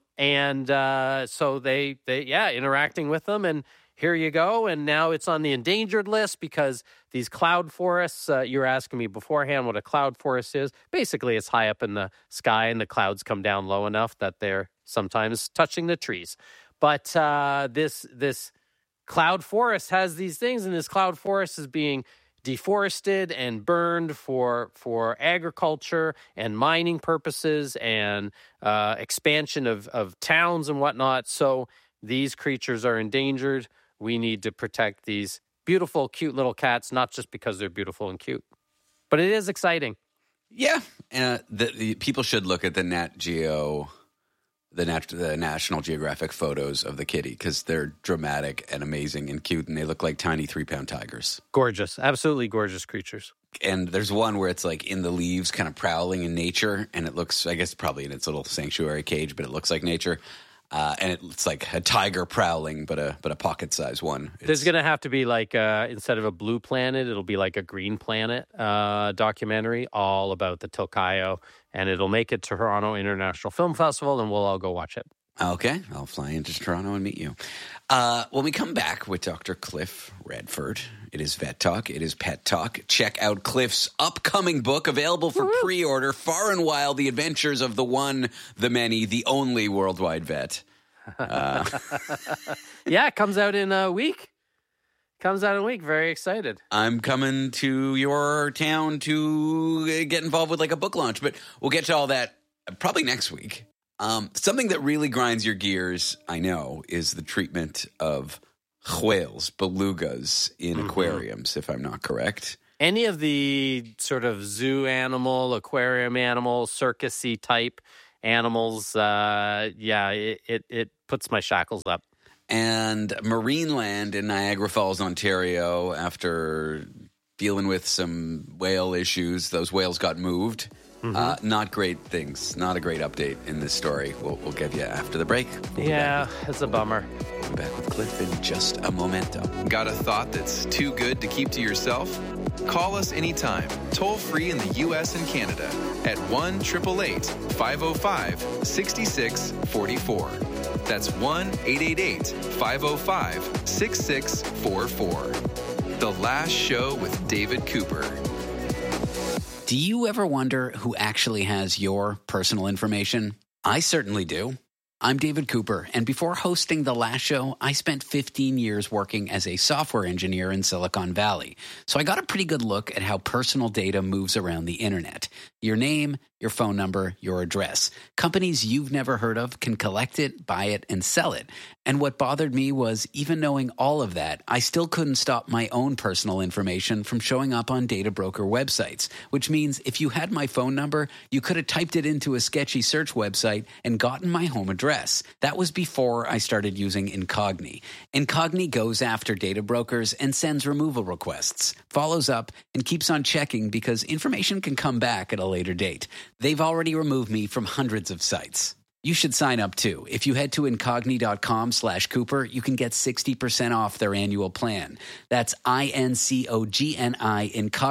S9: they interacting with them, and here you go. And now it's on the endangered list because these cloud forests, you were asking me beforehand what a cloud forest is. Basically, it's high up in the sky and the clouds come down low enough that they're sometimes touching the trees. But this cloud forest has these things, and this cloud forest is being deforested and burned for agriculture and mining purposes and expansion of towns and whatnot. So these creatures are endangered. We need to protect these beautiful, cute little cats, not just because they're beautiful and cute, but it is exciting.
S7: Yeah. The people should look at the Nat Geo, the National Geographic photos of the kitty because they're dramatic and amazing and cute, and they look like tiny 3-pound tigers.
S9: Gorgeous. Absolutely gorgeous creatures.
S7: And there's one where it's like in the leaves kind of prowling in nature, and it looks, I guess, probably in its little sanctuary cage, but it looks like nature. And it's like a tiger prowling, but a pocket-sized one.
S9: There's going to have to be like, instead of a blue planet, it'll be like a green planet documentary all about the Tilcayo. And it'll make it to Toronto International Film Festival, and we'll all go watch it.
S7: Okay, I'll fly into Toronto and meet you. When we come back with Dr. Cliff Redford, it is Vet Talk, it is Pet Talk. Check out Cliff's upcoming book, available for pre-order, Far and Wild, The Adventures of the One, the Many, the Only Worldwide Vet.
S9: Yeah, it comes out in a week. Very excited.
S7: I'm coming to your town to get involved with like a book launch, but we'll get to all that probably next week. Something that really grinds your gears, I know, is the treatment of whales, belugas in aquariums, if I'm not correct.
S9: Any of the sort of zoo animal, aquarium animal, circus-y type animals, it puts my shackles up.
S7: And Marineland in Niagara Falls, Ontario, after dealing with some whale issues, those whales got moved. Not great things. Not a great update in this story. We'll get you after the break.
S9: It's a bummer.
S7: We'll be back with Cliff in just a momento.
S3: Got a thought that's too good to keep to yourself? Call us anytime, toll free in the U.S. and Canada at 1-888-505-6644. That's 1-888-505-6644. The Last Show with David Cooper.
S7: Do you ever wonder who actually has your personal information? I certainly do. I'm David Cooper, and before hosting The Last Show, I spent 15 years working as a software engineer in Silicon Valley. So I got a pretty good look at how personal data moves around the internet. Your name, your phone number, your address. Companies you've never heard of can collect it, buy it, and sell it. And what bothered me was, even knowing all of that, I still couldn't stop my own personal information from showing up on data broker websites, which means if you had my phone number, you could have typed it into a sketchy search website and gotten my home address. That was before I started using Incogni. Incogni goes after data brokers and sends removal requests, follows up, and keeps on checking because information can come back at a later date. They've already removed me from hundreds of sites. You should sign up too. If you head to incogni.com/Cooper, you can get 60% off their annual plan. That's INCOGNI,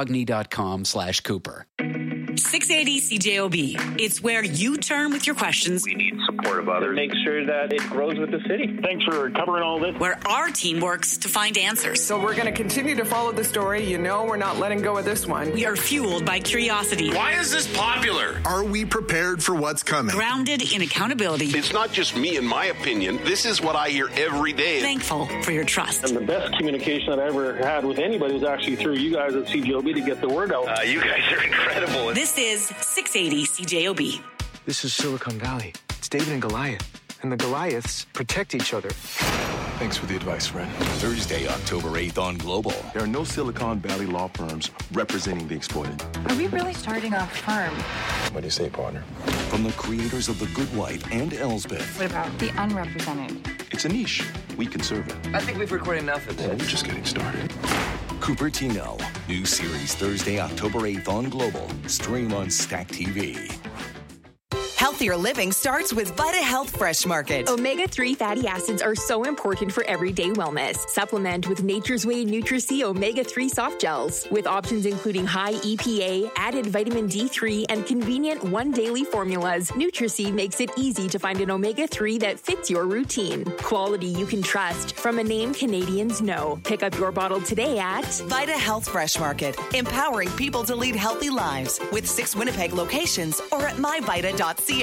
S7: incogni.com/Cooper.
S4: 680 CJOB. It's where you turn with your questions.
S5: We need support of others. Make sure that it grows with the city. Thanks for covering all this.
S4: Where our team works to find answers.
S10: So we're going to continue to follow the story. You know we're not letting go of this one.
S4: We are fueled by curiosity.
S19: Why is this popular?
S27: Are we prepared for what's coming?
S4: Grounded in accountability.
S13: It's not just me and my opinion. This is what I hear every day.
S4: Thankful for your trust.
S5: And the best communication that I ever had with anybody was actually through you guys at CJOB to get the word out.
S13: You guys are incredible.
S4: This is 680 CJOB.
S17: This is Silicon Valley. It's David and Goliath. And the Goliaths protect each other.
S18: Thanks for the advice, friend. Thursday, October 8th on Global.
S20: There are no Silicon Valley law firms representing the exploited.
S22: Are we really starting a firm?
S20: What do you say, partner?
S18: From the creators of The Good Wife and Elsbeth.
S22: What about the unrepresented?
S20: It's a niche. We can serve it.
S17: I think we've recorded enough of this.
S20: We're just getting started.
S18: Cupertino. New series Thursday, October 8th on Global. Stream on Stack TV.
S24: Healthier living starts with VitaHealth Fresh Market.
S25: Omega-3 fatty acids are so important for everyday wellness. Supplement with Nature's Way Nutri-C Omega-3 soft gels. With options including high EPA, added vitamin D3, and convenient one daily formulas, Nutri-C makes it easy to find an omega-3 that fits your routine. Quality you can trust from a name Canadians know. Pick up your bottle today at
S24: VitaHealth Fresh Market. Empowering people to lead healthy lives with 6 Winnipeg locations or at myvita.ca.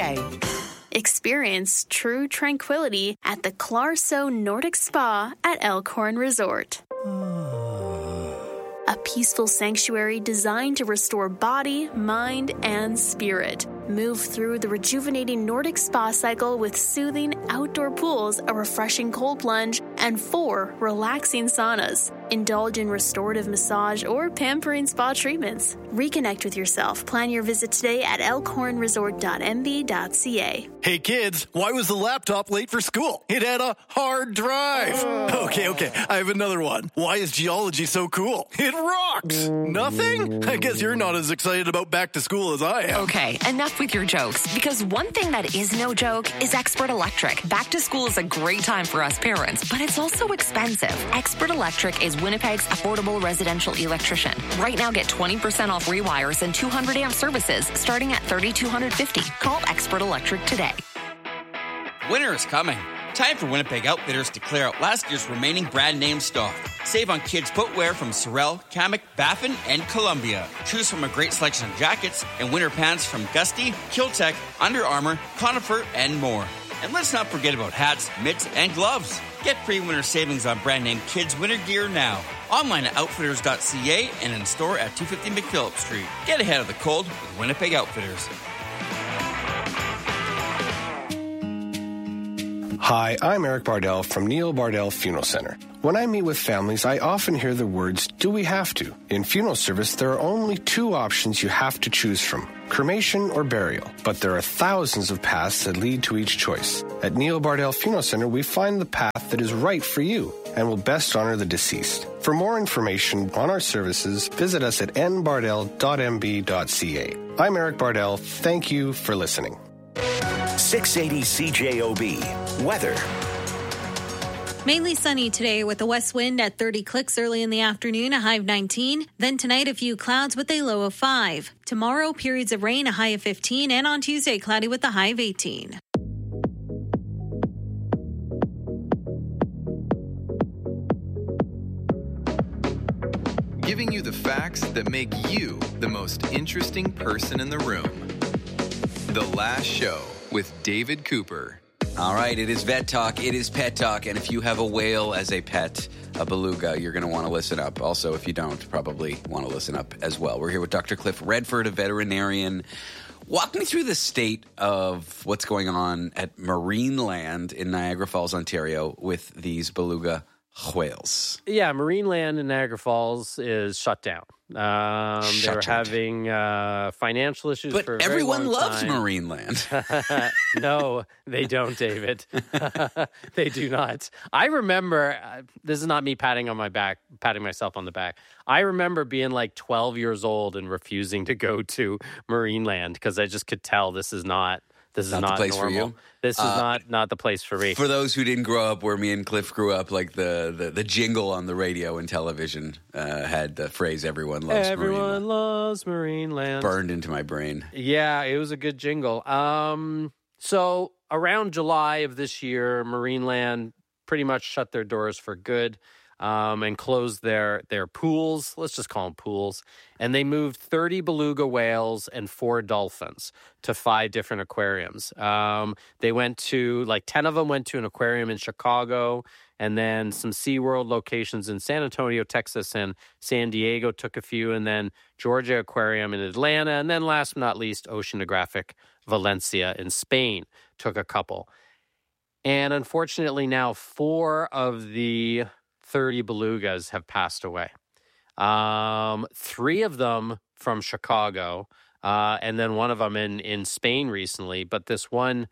S15: Experience true tranquility at the Clarso Nordic Spa at Elkhorn Resort. A peaceful sanctuary designed to restore body, mind, and spirit. Move through the rejuvenating Nordic spa cycle with soothing outdoor pools, a refreshing cold plunge, and 4 relaxing saunas. Indulge in restorative massage or pampering spa treatments. Reconnect with yourself. Plan your visit today at elkhornresort.mb.ca.
S31: Hey kids, why was the laptop late for school? It had a hard drive. Okay, I have another one. Why is geology so cool? It rocks. Nothing? I guess you're not as excited about back to school as I am.
S32: Okay, enough with your jokes, because one thing that is no joke is Expert Electric. Back to school is a great time for us parents, but it's also expensive. Expert Electric is Winnipeg's affordable residential electrician. Right now, get 20% off rewires and 200 amp services starting at $3,250. Call Expert Electric today.
S1: Winter is coming. Time for Winnipeg Outfitters to clear out last year's remaining brand name stock. Save on kids' footwear from Sorel, Kamek, Baffin, and Columbia. Choose from a great selection of jackets and winter pants from Gusty, Kiltech, Under Armour, Conifer, and more. And let's not forget about hats, mitts, and gloves. Get pre-winter savings on brand name kids' winter gear now. Online at outfitters.ca and in store at 250 McPhillips Street. Get ahead of the cold with Winnipeg Outfitters.
S6: Hi, I'm Eric Bardell from Neil Bardell Funeral Center. When I meet with families, I often hear the words, do we have to? In funeral service, there are only two options you have to choose from, cremation or burial. But there are thousands of paths that lead to each choice. At Neil Bardell Funeral Center, we find the path that is right for you and will best honor the deceased. For more information on our services, visit us at nbardell.mb.ca. I'm Eric Bardell. Thank you for listening.
S18: 680 CJOB. Weather.
S8: Mainly sunny today with a west wind at 30 clicks early in the afternoon, a high of 19. Then tonight, a few clouds with a low of 5. Tomorrow, periods of rain, a high of 15. And on Tuesday, cloudy with a high of 18.
S3: Giving you the facts that make you the most interesting person in the room. The Last Show with David Cooper.
S7: All right, it is vet talk, it is pet talk, and if you have a whale as a pet, a beluga, you're going to want to listen up. Also, if you don't, probably want to listen up as well. We're here with Dr. Cliff Redford, a veterinarian. Walk me through the state of what's going on at Marineland in Niagara Falls, Ontario, with these beluga whales.
S9: Yeah, Marineland in Niagara Falls is shut down. They're having financial issues for a very long time.
S7: But everyone loves Marineland.
S9: No, they don't, David. They do not. I remember, this is not me patting myself on the back. I remember being like 12 years old and refusing to go to Marineland because I just could tell this is not the place normal.
S7: For you?
S9: This is not the place for me.
S7: For those who didn't grow up where me and Cliff grew up, like the jingle on the radio and television had the phrase "Everyone loves Marineland."
S9: Everyone loves Marineland.
S7: Burned into my brain.
S9: Yeah, it was a good jingle. So around July of this year, Marineland pretty much shut their doors for good. And closed their pools, let's just call them pools, and they moved 30 beluga whales and 4 dolphins to 5 different aquariums. They went to, 10 of them went to an aquarium in Chicago, and then some SeaWorld locations in San Antonio, Texas, and San Diego took a few, and then Georgia Aquarium in Atlanta, and then last but not least, Oceanographic Valencia in Spain took a couple. And unfortunately now 4 of the 30 belugas have passed away. 3 of them from Chicago, and then 1 of them in Spain recently. But this one,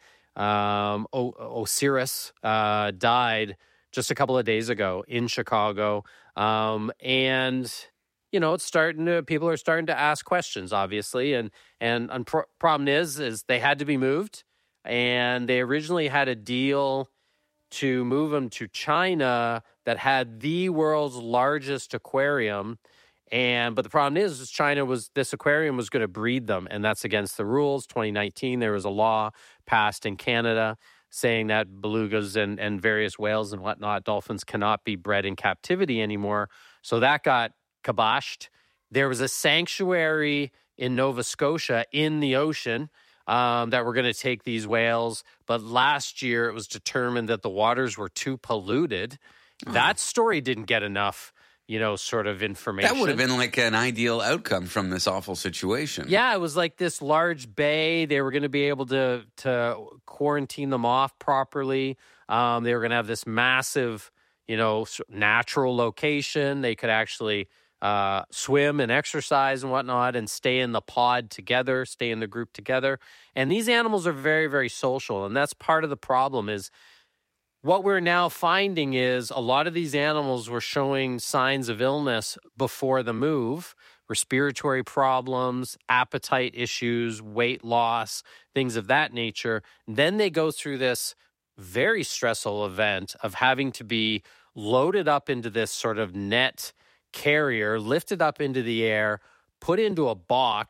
S9: Osiris, died just a couple of days ago in Chicago. And, it's people are starting to ask questions, obviously. And problem is they had to be moved. And they originally had a deal to move them to China that had the world's largest aquarium. But the problem is this aquarium was going to breed them, and that's against the rules. 2019, there was a law passed in Canada saying that belugas and various whales and whatnot, dolphins, cannot be bred in captivity anymore. So that got kiboshed. There was a sanctuary in Nova Scotia in the ocean that were going to take these whales. But last year it was determined that the waters were too polluted. That story didn't get enough, sort of information.
S7: That would have been like an ideal outcome from this awful situation.
S9: Yeah, it was like this large bay. They were going to be able to quarantine them off properly. They were going to have this massive, natural location. They could actually swim and exercise and whatnot and stay in the pod together, stay in the group together. And these animals are very, very social. And that's part of the problem is what we're now finding is a lot of these animals were showing signs of illness before the move, respiratory problems, appetite issues, weight loss, things of that nature. Then they go through this very stressful event of having to be loaded up into this sort of net carrier, lifted up into the air, put into a box.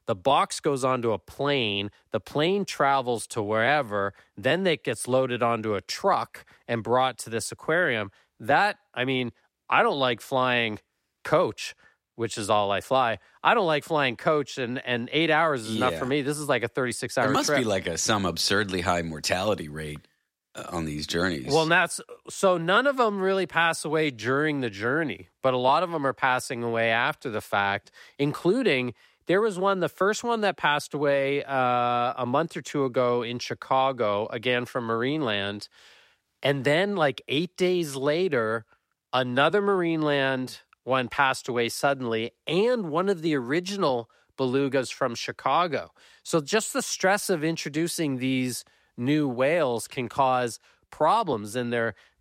S9: The box goes onto a plane. The plane travels to wherever. Then it gets loaded onto a truck and brought to this aquarium. I don't like flying coach, which is all I fly. I don't like flying coach, and 8 hours is enough for me. This is like a 36-hour trip.
S7: There must be like some absurdly high mortality rate on these journeys.
S9: Well, so none of them really pass away during the journey, but a lot of them are passing away after the fact, including there was the first one that passed away a month or two ago in Chicago, again from Marineland. And then like 8 days later, another Marineland one passed away suddenly, and one of the original belugas from Chicago. So just the stress of introducing these new whales can cause problems, and they're